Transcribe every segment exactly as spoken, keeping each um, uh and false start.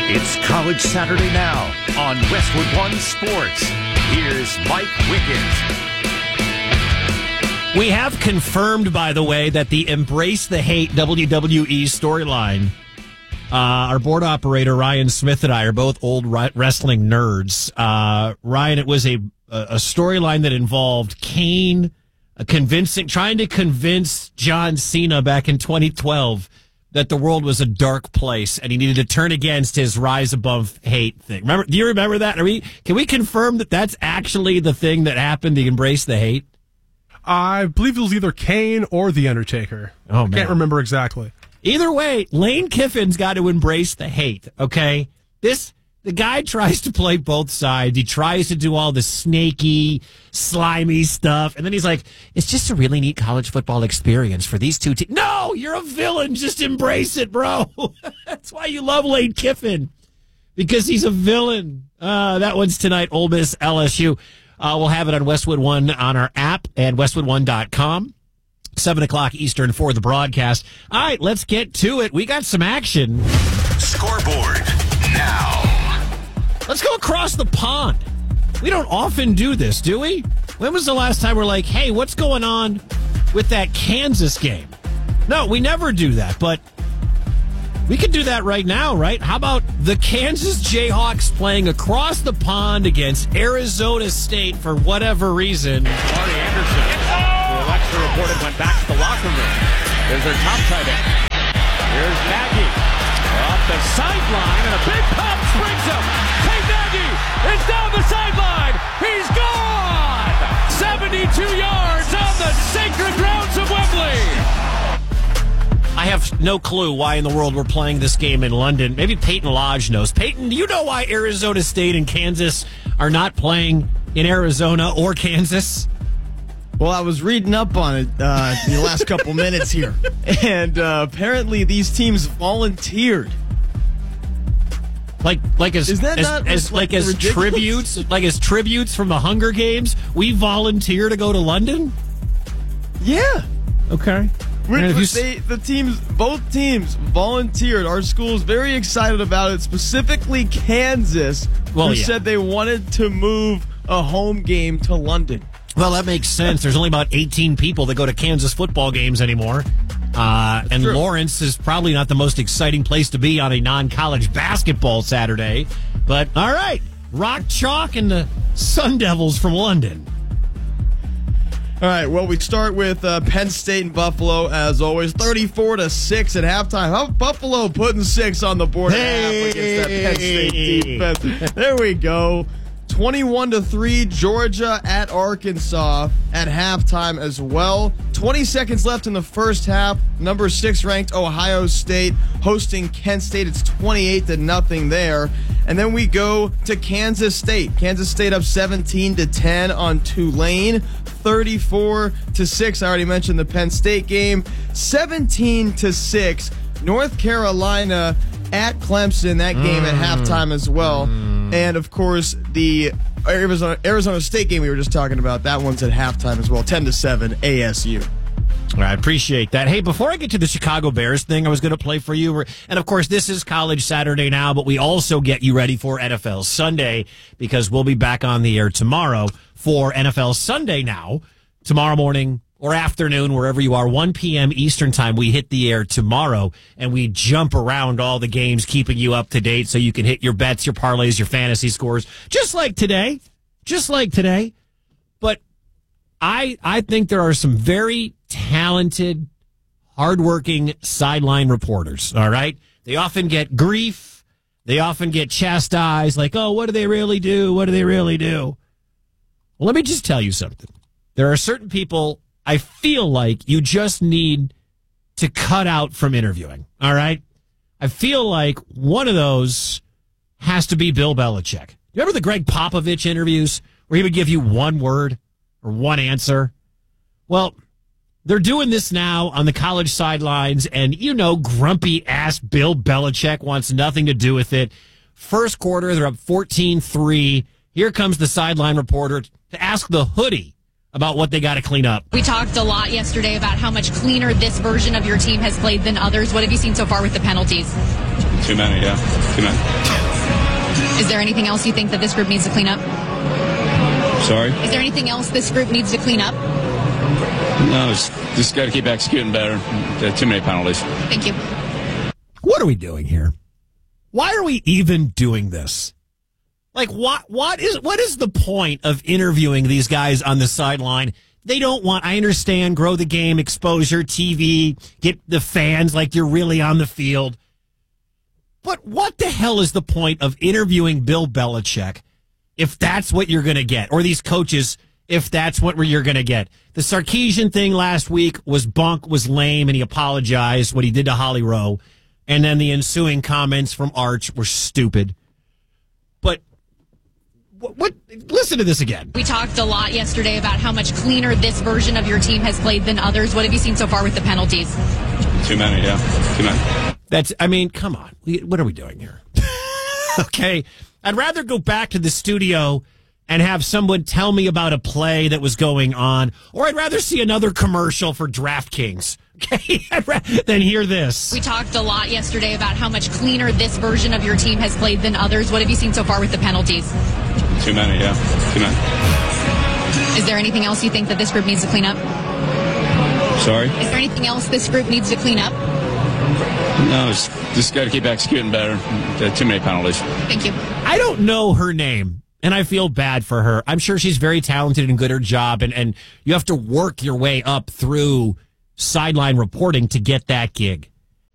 It's College Saturday Now on Westwood One Sports. Here's Mike Wickens. We have confirmed, by the way, that the Embrace the Hate W W E storyline, uh, our board operator, Ryan Smith, and I are both old wrestling nerds. Uh, Ryan, it was a, a storyline that involved Kane uh, convincing, trying to convince John Cena back in twenty twelve that the world was a dark place and he needed to turn against his rise above hate thing. Remember? Do you remember that? Are we, can we confirm that that's actually the thing that happened, the Embrace the Hate? I believe it was either Kane or The Undertaker. Oh, man. I can't remember exactly. Either way, Lane Kiffin's got to embrace the hate, okay? This, the guy tries to play both sides. He tries to do all the snaky, slimy stuff. And then he's like, it's just a really neat college football experience for these two teams. No, you're a villain. Just embrace it, bro. That's why you love Lane Kiffin, because he's a villain. Uh, that one's tonight, Ole Miss L S U. Uh, we'll have it on Westwood One on our app at westwood one dot com. seven o'clock Eastern for the broadcast. All right, let's get to it. We got some action. Scoreboard now. Let's go across the pond. We don't often do this, do we? When was the last time we're like, hey, what's going on with that Kansas game? No, we never do that, but we can do that right now, right? How about the Kansas Jayhawks playing across the pond against Arizona State for whatever reason? Marty Anderson, who Alexa reported went back to the locker room. There's their top tight end. Here's Nagy off the sideline, and a big pop springs him. Tate Nagy is down the sideline. He's gone! seventy-two yards on the sacred grounds of Wembley. I have no clue why in the world we're playing this game in London. Maybe Peyton Lodge knows. Peyton, do you know why Arizona State and Kansas are not playing in Arizona or Kansas? Well, I was reading up on it uh, the last couple minutes here, and uh, apparently these teams volunteered. Like, like as, Is that as, not as like as ridiculous? tributes, like as tributes from the Hunger Games, we volunteer to go to London. Yeah. Okay. We're, And if you they, the teams, both teams volunteered. Our school's very excited about it, specifically Kansas, Well, who yeah. said they wanted to move a home game to London. Well, that makes sense. There's only about eighteen people that go to Kansas football games anymore. Uh, and true. Lawrence is probably not the most exciting place to be on a non-college basketball Saturday. But, all right, Rock Chalk and the Sun Devils from London. All right, well, we start with uh, Penn State and Buffalo, as always, thirty-four to six at halftime. How Buffalo putting six on the board Hey. at half against that Penn State defense. There we go. twenty-one to three, Georgia at Arkansas at halftime as well. twenty seconds left in the first half. Number six ranked Ohio State hosting Kent State. It's twenty-eight to nothing there. And then we go to Kansas State. Kansas State up seventeen to ten on Tulane. thirty-four to six. I already mentioned the Penn State game. seventeen to six. North Carolina at Clemson. That game at halftime as well. And, of course, the Arizona, Arizona State game we were just talking about, that one's at halftime as well, ten to seven, A S U. All right, appreciate that. Hey, before I get to the Chicago Bears thing I was going to play for you, and of course, this is College Saturday Now, but we also get you ready for N F L Sunday because we'll be back on the air tomorrow for N F L Sunday Now. Tomorrow morning or afternoon, wherever you are, one p.m. Eastern time, we hit the air tomorrow, and we jump around all the games, keeping you up to date so you can hit your bets, your parlays, your fantasy scores, just like today, just like today. But I I think there are some very talented, hardworking sideline reporters, all right? They often get grief. They often get chastised, like, oh, what do they really do? What do they really do? Well, let me just tell you something. There are certain people I feel like you just need to cut out from interviewing, all right? I feel like one of those has to be Bill Belichick. You remember the Greg Popovich interviews where he would give you one word or one answer? Well, they're doing this now on the college sidelines, and, you know, grumpy-ass Bill Belichick wants nothing to do with it. First quarter, they're up fourteen three. Here comes the sideline reporter to ask the hoodie about what they got to clean up. We talked a lot yesterday about how much cleaner this version of your team has played than others. What have you seen so far with the penalties? Too many, yeah. Too many. Is there anything else you think that this group needs to clean up? Sorry? Is there anything else this group needs to clean up? No, just, just got to keep executing better. Uh, too many penalties. Thank you. What are we doing here? Why are we even doing this? Like, what? What is what is the point of interviewing these guys on the sideline? They don't want, I understand, grow the game, exposure, T V, get the fans like you're really on the field. But what the hell is the point of interviewing Bill Belichick if that's what you're going to get? Or these coaches, if that's what you're going to get? The Sarkisian thing last week was bunk, was lame, and he apologized what he did to Holly Rowe. And then the ensuing comments from Arch were stupid. But what, what? Listen to this again. We talked a lot yesterday about how much cleaner this version of your team has played than others. What have you seen so far with the penalties? Too many, yeah. Too many. That's, I mean, come on. We, what are we doing here? Okay. I'd rather go back to the studio and have someone tell me about a play that was going on, or I'd rather see another commercial for DraftKings. Okay, then hear this. We talked a lot yesterday about how much cleaner this version of your team has played than others. What have you seen so far with the penalties? Too many, yeah. Too many. Is there anything else you think that this group needs to clean up? Sorry? Is there anything else this group needs to clean up? No, just, just got to keep executing better. Uh, too many penalties. Thank you. I don't know her name, and I feel bad for her. I'm sure she's very talented and good at her job, and, and you have to work your way up through sideline reporting to get that gig.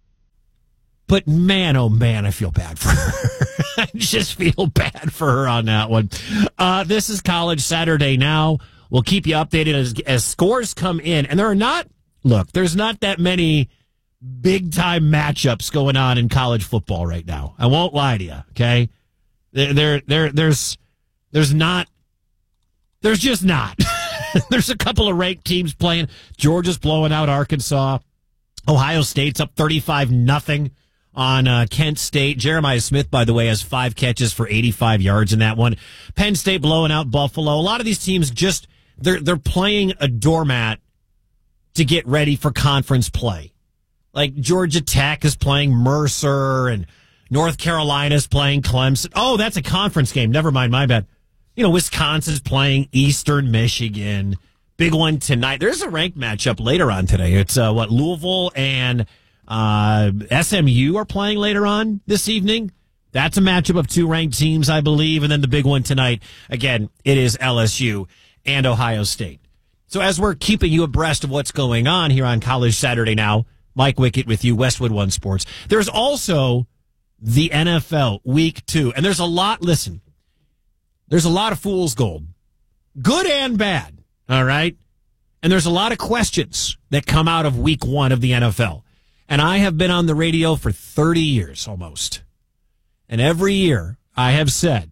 But man, oh man, I feel bad for her. I just feel bad for her on that one. Uh, this is College Saturday Now. We'll keep you updated as, as scores come in. And there are not, look, there's not that many big-time matchups going on in college football right now. I won't lie to you, okay? There, there, there there's, there's not, there's just not. There's a couple of ranked teams playing. Georgia's blowing out Arkansas. Ohio State's up thirty-five nothing on uh, Kent State. Jeremiah Smith, by the way, has five catches for eighty-five yards in that one. Penn State blowing out Buffalo. A lot of these teams just, they're they're playing a doormat to get ready for conference play. Like Georgia Tech is playing Mercer and North Carolina's playing Clemson. Oh, that's a conference game. Never mind, my bad. You know, Wisconsin's playing Eastern Michigan. Big one tonight. There's a ranked matchup later on today. It's uh, what, Louisville and uh, S M U are playing later on this evening. That's a matchup of two ranked teams, I believe. And then the big one tonight, again, it is L S U and Ohio State. So as we're keeping you abreast of what's going on here on College Saturday Now, Mike Wickett with you, Westwood One Sports. There's also the N F L Week Two. And there's a lot, listen, there's a lot of fool's gold, good and bad, all right? And there's a lot of questions that come out of week one of the N F L. And I have been on the radio for thirty years almost. And every year I have said,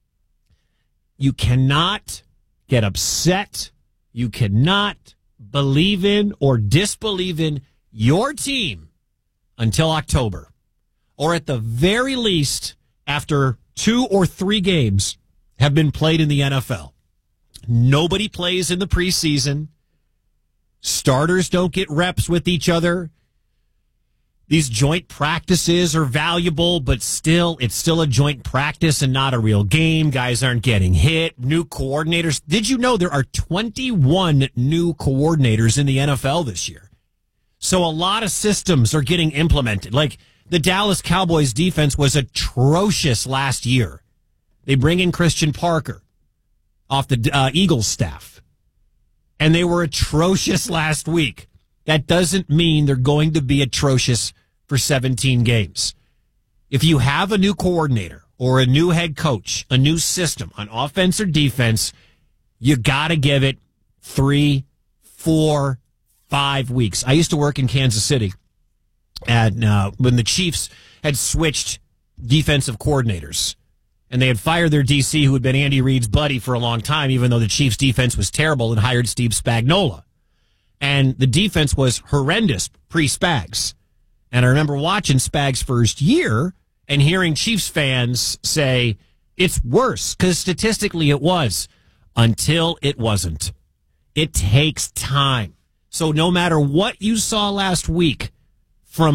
you cannot get upset, you cannot believe in or disbelieve in your team until October. Or at the very least, after two or three games have been played in the N F L. Nobody plays in the preseason. Starters don't get reps with each other. These joint practices are valuable, but still, it's still a joint practice and not a real game. Guys aren't getting hit. New coordinators. Did you know there are twenty-one new coordinators in the N F L this year? So a lot of systems are getting implemented. Like the Dallas Cowboys defense was atrocious last year. They bring in Christian Parker off the uh, Eagles staff, and they were atrocious last week. That doesn't mean they're going to be atrocious for seventeen games. If you have a new coordinator or a new head coach, a new system on offense or defense, you got to give it three, four, five weeks. I used to work in Kansas City, and uh, when the Chiefs had switched defensive coordinators, and they had fired their D C, who had been Andy Reid's buddy for a long time, even though the Chiefs' defense was terrible, and hired Steve Spagnuolo. And the defense was horrendous pre-Spags. And I remember watching Spags' first year and hearing Chiefs fans say, it's worse, because statistically it was, until it wasn't. It takes time. So no matter what you saw last week from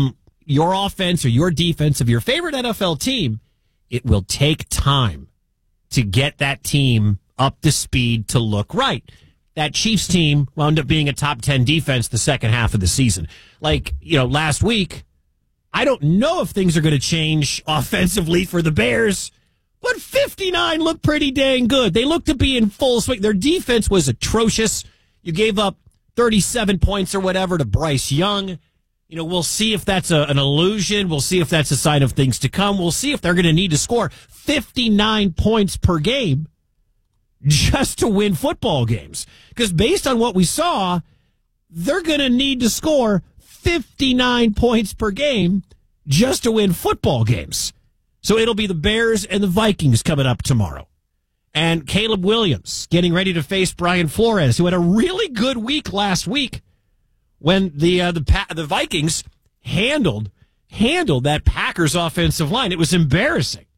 your offense or your defense of your favorite N F L team, it will take time to get that team up to speed to look right. That Chiefs team wound up being a top ten defense the second half of the season. Like, you know, last week, I don't know if things are going to change offensively for the Bears, but fifty-nine looked pretty dang good. They looked to be in full swing. Their defense was atrocious. You gave up thirty-seven points or whatever to Bryce Young. You know, we'll see if that's a, an illusion. We'll see if that's a sign of things to come. We'll see if they're going to need to score fifty-nine points per game just to win football games. Because based on what we saw, they're going to need to score fifty-nine points per game just to win football games. So it'll be the Bears and the Vikings coming up tomorrow. And Caleb Williams getting ready to face Brian Flores, who had a really good week last week when the uh, the the Vikings handled handled that Packers offensive line. It was embarrassing.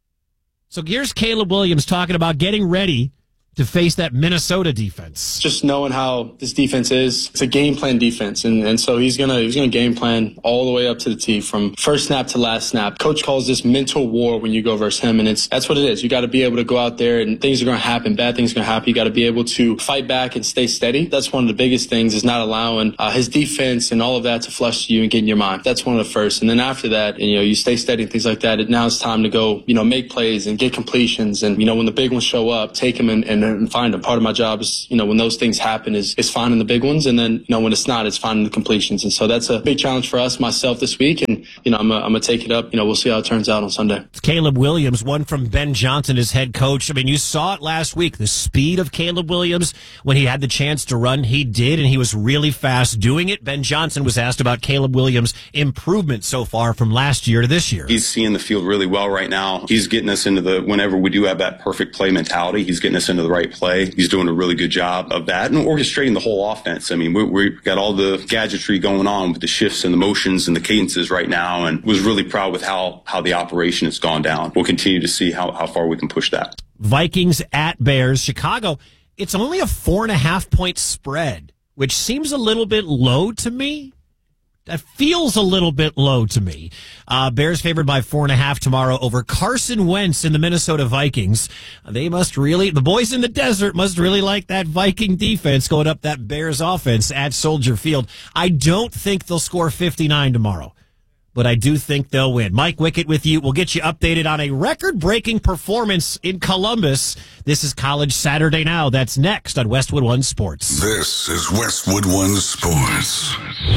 So here's Caleb Williams talking about getting ready to face that Minnesota defense. Just knowing how this defense is, it's a game plan defense, and, and so he's gonna he's gonna game plan all the way up to the T from first snap to last snap. Coach calls this mental war when you go versus him, and it's that's what it is. You got to be able to go out there, and things are gonna happen, bad things are gonna happen. You got to be able to fight back and stay steady. That's one of the biggest things, is not allowing uh, his defense and all of that to flush to you and get in your mind. That's one of the first, and then after that, and, you know, you stay steady and things like that. And now it's time to go, you know, make plays and get completions, and you know, when the big ones show up, take them and, and and find them. Part of my job is, you know, when those things happen is, is finding the big ones. And then, you know, when it's not, it's finding the completions. And so that's a big challenge for us, myself this week. And, you know, I'm going to take it up. You know, we'll see how it turns out on Sunday. Caleb Williams, one from Ben Johnson, his head coach. I mean, you saw it last week, the speed of Caleb Williams. When he had the chance to run, he did, and he was really fast doing it. Ben Johnson was asked about Caleb Williams' improvement so far from last year to this year. He's seeing the field really well right now. He's getting us into the, whenever we do have that perfect play mentality, he's getting us into the right play. He's doing a really good job of that and orchestrating the whole offense. I mean, we, we've got all the gadgetry going on with the shifts and the motions and the cadences right now, and was really proud with how, how the operation has gone down. We'll continue to see how, how far we can push that. Vikings at Bears. Chicago, it's only a four and a half point spread, which seems a little bit low to me. That feels a little bit low to me. Uh, Bears favored by four and a half tomorrow over Carson Wentz and the Minnesota Vikings. They must really, the boys in the desert must really like that Viking defense going up that Bears offense at Soldier Field. I don't think they'll score fifty-nine tomorrow, but I do think they'll win. Mike Wickett with you. We'll get you updated on a record-breaking performance in Columbus. This is College Saturday Now. That's next on Westwood One Sports. This is Westwood One Sports.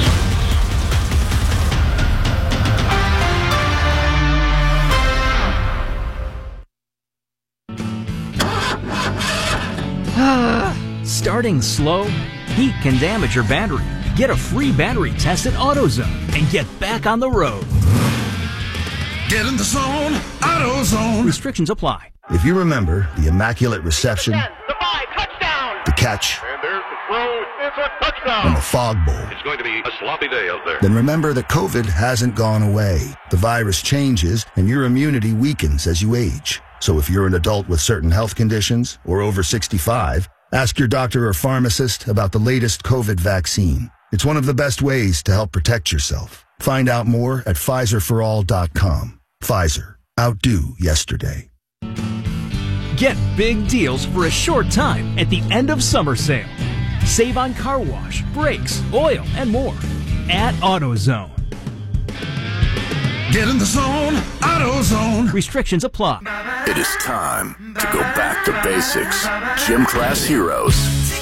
Starting slow, heat can damage your battery. Get a free battery test at AutoZone and get back on the road. Get in the zone, AutoZone. Restrictions apply. If you remember the immaculate reception, ten, the five, touchdown. The catch, and there's the throw, it's a touchdown. And the fog bowl. It's going to be a sloppy day out there. Then remember that COVID hasn't gone away. The virus changes and your immunity weakens as you age. So if you're an adult with certain health conditions or over sixty-five, ask your doctor or pharmacist about the latest COVID vaccine. It's one of the best ways to help protect yourself. Find out more at Pfizer for all dot com. Pfizer. Outdo yesterday. Get big deals for a short time at the end of summer sale. Save on car wash, brakes, oil, and more at AutoZone. Get in the zone, AutoZone. Restrictions apply. It is time to go back to basics. Gym class heroes.